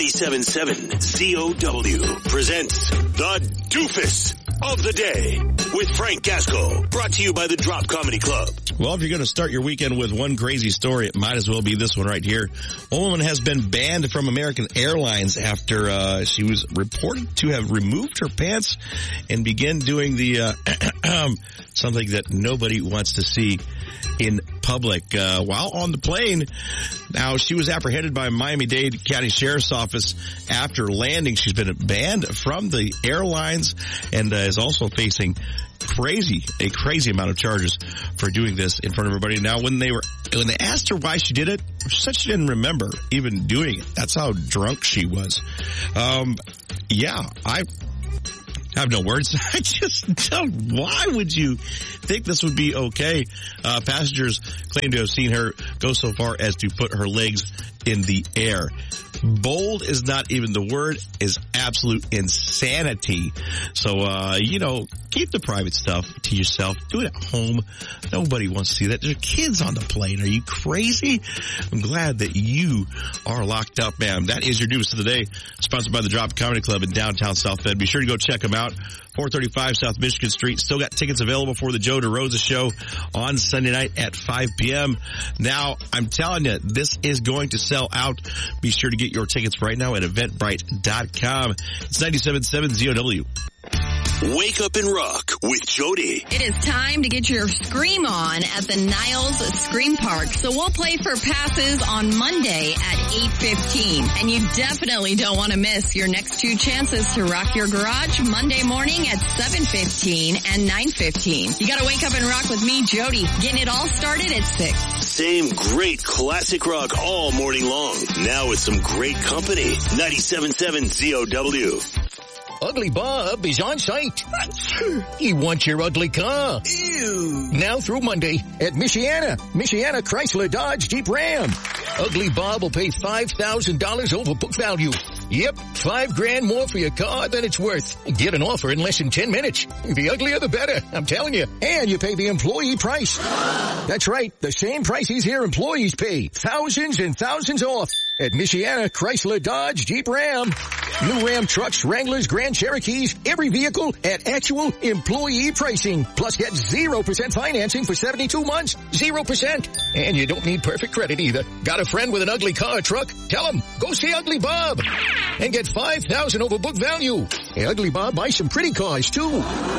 97.7 ZOW presents The Doofus of the Day with Frank Gaskell. Brought to you by the Drop Comedy Club. Well, if you're going to start your weekend with one crazy story, it might as well be this one right here. A woman has been banned from American Airlines after she was reported to have removed her pants and began doing the something that nobody wants to see in public while on the plane. Now, she was apprehended by Miami-Dade County Sheriff's Office after landing. She's been banned from the airlines and is also facing a crazy amount of charges for doing this in front of everybody. Now, when they asked her why she did it, she said she didn't remember even doing it. That's how drunk she was. I have no words. I just don't. Why would you think this would be okay? Passengers claim to have seen her go so far as to put her legs in the air. Bold is not even the word, is absolute insanity. So, keep the private stuff to yourself. Do it at home. Nobody wants to see that. There are kids on the plane. Are you crazy? I'm glad that you are locked up, ma'am. That is your news of the day, sponsored by the Drop Comedy Club in downtown South Bend. Be sure to go check them out. 435 South Michigan Street. Still got tickets available for the Joe DeRosa show on Sunday night at 5 p.m. Now, I'm telling you, this is going to sell out. Be sure to get your tickets right now at Eventbrite.com. It's 97.7 ZOW. Wake up and rock with Jody. It is time to get your scream on at the Niles Scream Park. So we'll play for passes on Monday at 8:15. And you definitely don't want to miss your next two chances to rock your garage Monday morning at 7:15 and 9:15. You got to wake up and rock with me, Jody, getting it all started at 6. Same great classic rock all morning long. Now with some great company. 97.7 ZOW. Ugly Bob is on site. He wants your ugly car. Ew. Now through Monday at Michiana Chrysler Dodge Jeep Ram. Ugly Bob will pay $5,000 over book value. Yep, $5,000 more for your car than it's worth. Get an offer in less than 10 minutes. The uglier the better, I'm telling you. And you pay the employee price. That's right, the same prices here employees pay. Thousands and thousands off at Michiana Chrysler Dodge Jeep Ram. New Ram trucks, Wranglers, Grand Cherokees, every vehicle at actual employee pricing. Plus get 0% financing for 72 months. 0%. And you don't need perfect credit either. Got a friend with an ugly car or truck? Tell him, go see Ugly Bob. And get $5,000 over book value. Hey, Ugly Bob buys some pretty cars too.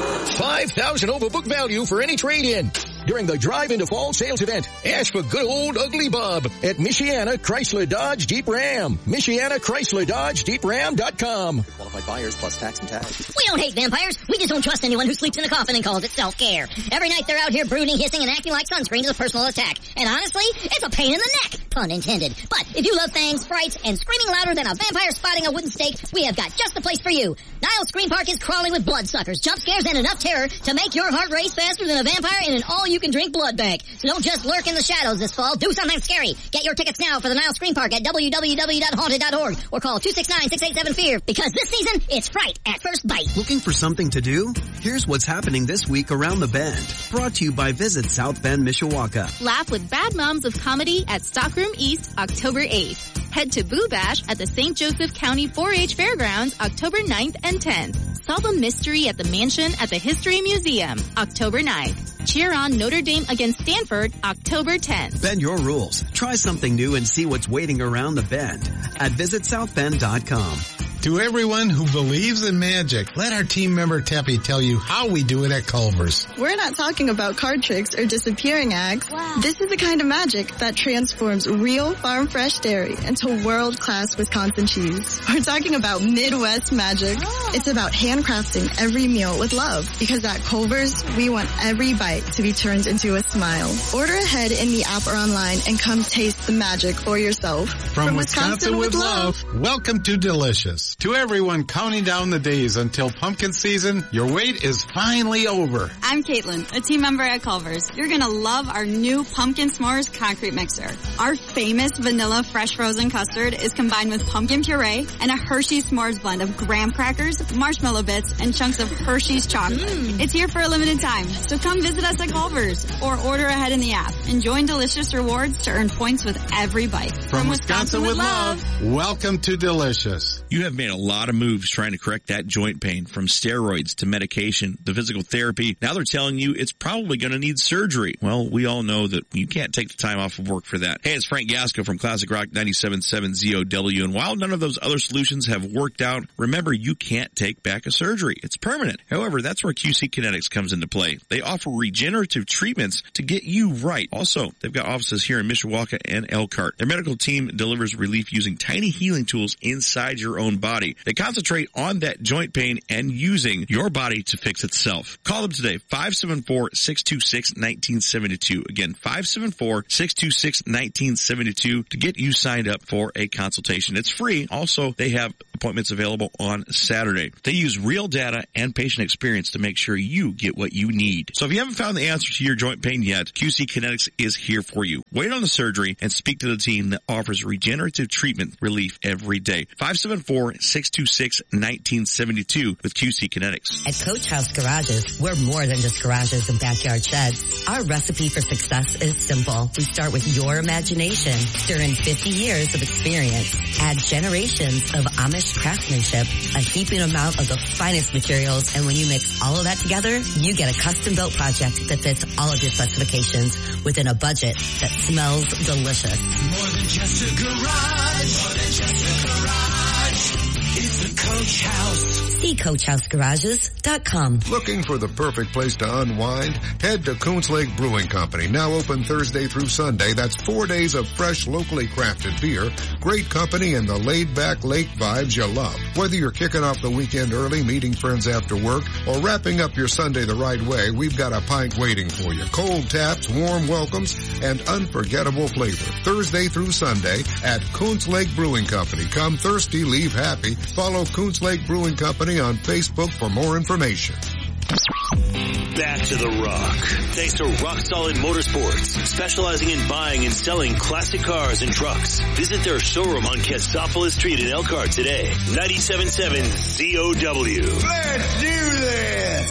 $5,000 over book value for any trade-in. During the Drive into Fall sales event, ask for good old Ugly Bob at Michiana Chrysler Dodge Jeep Ram. Michiana Chrysler Dodge Jeep Ram.com. Qualified buyers plus tax and tax. We don't hate vampires. We just don't trust anyone who sleeps in a coffin and calls it self-care. Every night they're out here brooding, hissing, and acting like sunscreen is a personal attack. And honestly, it's a pain in the neck. Pun intended. But if you love fangs, frights, and screaming louder than a vampire spotting a wooden stake, we have got just the place for you. Niles Scream Park is crawling with bloodsuckers, jump scares, and enough terror to make your heart race faster than a vampire in an all-you-can-drink blood bank. So don't just lurk in the shadows this fall. Do something scary. Get your tickets now for the Niles Scream Park at www.haunted.org or call 269-687-FEAR because this season, it's fright at first bite. Looking for something to do? Here's what's happening this week around the Bend. Brought to you by Visit South Bend, Mishawaka. Laugh with Bad Moms of Comedy at Stockroom East, October 8th. Head to Boo Bash at the St. Joseph County 4-H Fairgrounds, October 9th and 10th. Solve a mystery at the Mansion at the History Museum, October 9th. Cheer on Notre Dame against Stanford, October 10th. Bend your rules. Try something new and see what's waiting around the Bend at visitsouthbend.com. To everyone who believes in magic, let our team member Teppy tell you how we do it at Culver's. We're not talking about card tricks or disappearing acts. Wow. This is the kind of magic that transforms real farm-fresh dairy into world-class Wisconsin cheese. We're talking about Midwest magic. Oh. It's about handcrafting every meal with love, because at Culver's, we want every bite to be turned into a smile. Order ahead in the app or online and come taste the magic for yourself. From Wisconsin with love, welcome to Delicious. To everyone counting down the days until pumpkin season, your wait is finally over. I'm Caitlin, a team member at Culver's. You're going to love our new Pumpkin S'mores concrete mixer. Our famous vanilla fresh frozen custard is combined with pumpkin puree and a Hershey's S'mores blend of graham crackers, marshmallow bits, and chunks of Hershey's chocolate. It's here for a limited time, so come visit us at Culver's or order ahead in the app and join Delicious Rewards to earn points with every bite. From Wisconsin with love, welcome to Delicious. You have made a lot of moves trying to correct that joint pain, from steroids to medication to physical therapy. Now they're telling you it's probably going to need surgery. Well, we all know that you can't take the time off of work for that. Hey, it's Frank Gasco from Classic Rock 97.7 ZOW. And while none of those other solutions have worked out, remember, you can't take back a surgery. It's permanent. However, that's where QC Kinetics comes into play. They offer regenerative treatments to get you right. Also, they've got offices here in Mishawaka and Elkhart. Their medical team delivers relief using tiny healing tools inside your own body. They concentrate on that joint pain and using your body to fix itself. Call them today, 574-626-1972. Again, 574-626-1972 to get you signed up for a consultation. It's free. Also, they have appointments available on Saturday. They use real data and patient experience to make sure you get what you need. So if you haven't found the answer to your joint pain yet, QC Kinetics is here for you. Wait on the surgery and speak to the team that offers regenerative treatment relief every day. 574-626-1972 with QC Kinetics. At Coach House Garages, we're more than just garages and backyard sheds. Our recipe for success is simple. We start with your imagination. Stir in 50 years of experience. Add generations of Amish craftsmanship, a heaping amount of the finest materials, and when you mix all of that together, you get a custom-built project that fits all of your specifications within a budget that smells delicious. More than just a garage. More than just a garage. It's the Coach House. See CoachHouseGarages.com. Looking for the perfect place to unwind? Head to Coons Lake Brewing Company, now open Thursday through Sunday. That's 4 days of fresh, locally crafted beer, great company, and the laid-back lake vibes you love. Whether you're kicking off the weekend early, meeting friends after work, or wrapping up your Sunday the right way, we've got a pint waiting for you. Cold taps, warm welcomes, and unforgettable flavor. Thursday through Sunday at Coons Lake Brewing Company. Come thirsty, leave happy. Follow Coons Lake Brewing Company on Facebook for more information. Back to the rock. Thanks to Rock Solid Motorsports, specializing in buying and selling classic cars and trucks. Visit their showroom on Cassopolis Street in Elkhart today. 97.7 ZOW. Let's do this.